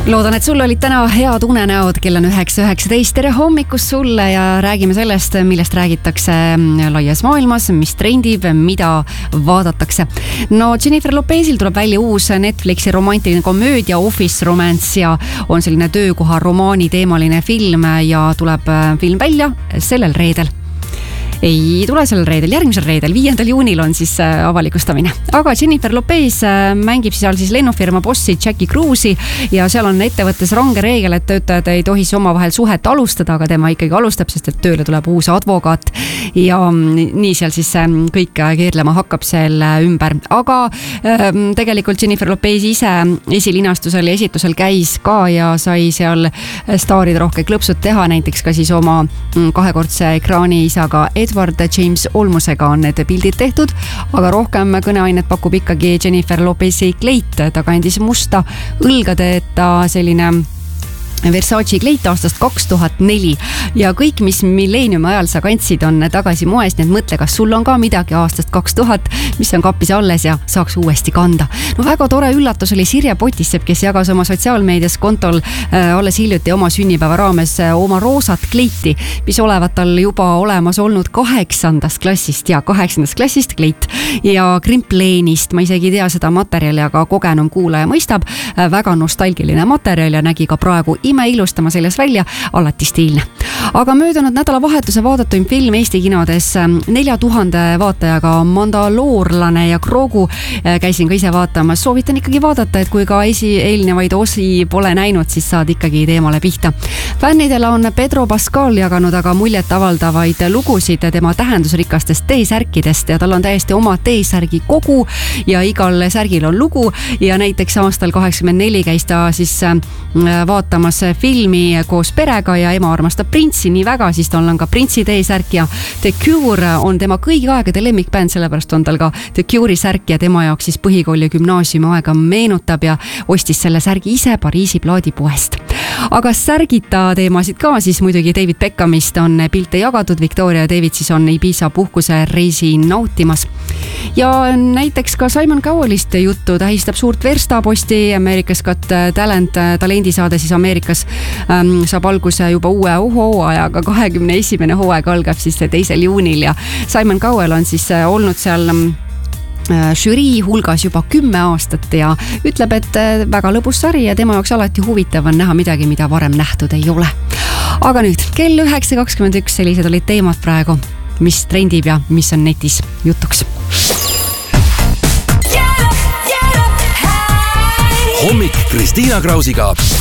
Loodan, et sul olid täna head unenäod, kell on 9:19. Tere hommikust sulle ja räägime sellest, millest räägitakse laias maailmas, mis trendib, mida vaadatakse. No Jennifer Lopezil tuleb välja uus Netflixi romantiline komöödia Office Romance ja on selline töökoha romaani teemaline film ja tuleb film välja sellel reedel. Ei tule sellel reedel, järgmisel reedel, 5. juunil on siis avalikustamine. Aga Jennifer Lopez mängib seal siis lennufirma bossi Jackie Cruise'i ja seal on ettevõttes range reegel, et töötajad ei tohi omavahel suhet alustada, aga tema ikkagi alustab, sest et tööle tuleb uus advokaat ja nii seal siis kõik keerlema hakkab selle ümber. Aga tegelikult Jennifer Lopez ise esilinastusel ja esitusel käis ka ja sai seal staaride rohke klõpsud teha, näiteks ka siis oma kahekordse ekraani isaga Edward James Olmusega on need pildid tehtud, aga rohkem kõneainet pakub ikkagi Jennifer Lopezi kleit. Ta kandis musta õlgadeta selline Versace kleit aastast 2004 ja kõik, mis milleeniumi ajal sa kandsid, on tagasi moes, nii et mõtle, kas sul on ka midagi aastast 2000, mis on kapis alles ja saaks uuesti kanda. No väga tore üllatus oli Sirje Potissepp, kes jagas oma sotsiaalmeedias kontol alles hiljuti oma sünnipäeva raames oma roosat kleiti, mis olevat tal juba olemas olnud 8. klassist ja 8. klassist kleit ja krimpleenist. Ma isegi ei tea seda materjali, aga kogenum kuulaja mõistab. Väga nostalgiline materjal ja nägi ka praegu ime ilustama selles välja, alati stiilne. Aga möödunud nädalavahetuse vaadatuim film Eesti kinodes 4000 vaatajaga Mandaloorlane ja Grogu käisin ka ise vaatamas. Soovitan ikkagi vaadata, et kui ka eelnevaid osi pole näinud, siis saad ikkagi teemale pihta. Fännidele on Pedro Pascal jaganud aga muljet avaldavaid lugusid tema tähendusrikastest T-särkidest ja tal on täiesti oma T-särgi kogu ja igal särgil on lugu ja näiteks aastal 84 käis ta siis vaatamas filmi koos perega ja ema armastab Printsi nii väga, siis tal on ka Printsi T-särk ja The Cure on tema kõigi aegade lemmikbänd, sellepärast on tal ka The Cure'i särk ja tema jaoks siis põhikooli gümnaasiumi aega meenutab ja ostis selle särgi ise Pariisi plaadipoest. Aga särgita teemasid ka, siis muidugi David Beckhamist on pilte jagatud, Victoria ja David siis on Ibiza puhkuse reisi nautimas. Ja näiteks ka Simon Cowellist juttu tähistab suurt Verstaposti, America's Got Talent talendisaade siis Ameerikas saab alguse juba uue hooajaga, 21. hooaeg algab siis 2. juunil ja Simon Cowell on siis olnud seal žürii hulgas juba 10 aastat ja ütleb, et väga lõbus sari ja tema jaoks alati huvitav on näha midagi, mida varem nähtud ei ole. Aga nüüd, kell 9:21, sellised olid teemad praegu, mis trendib ja mis on netis jutuks. Hommik Kristiina Krausiga